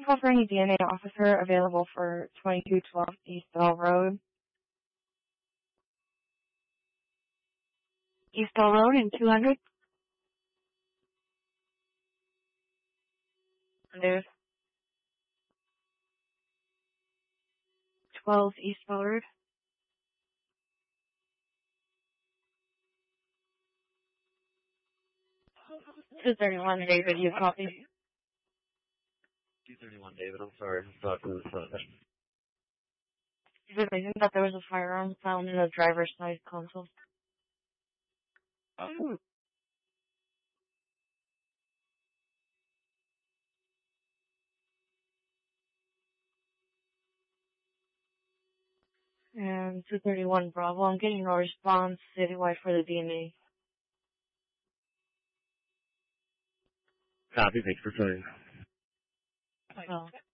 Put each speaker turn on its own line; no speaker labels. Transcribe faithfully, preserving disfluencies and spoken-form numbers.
Call for any D N A officer available for twenty-two twelve East Bell Road.
East Bell Road in two hundred?
There's
twelve East Bell Road.
two thirty-one David, you copy?
two thirty-one David, I'm sorry. I'm talking to the front.
Is it reason that there was a firearm found in the driver's side console?
Oh.
And two thirty-one Bravo, I'm getting no response citywide for the D N A.
Copy, thanks for saying.
Oh.